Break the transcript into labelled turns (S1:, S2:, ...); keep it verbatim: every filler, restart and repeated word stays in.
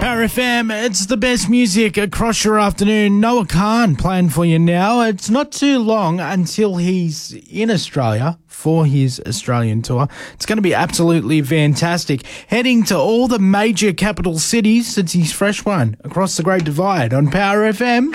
S1: Power F M, it's the best music across your afternoon. Noah Khan playing for you now. It's not too long until he's in Australia for his Australian tour. It's going to be absolutely fantastic. Heading to all the major capital cities since his fresh one across the Great Divide on Power F M.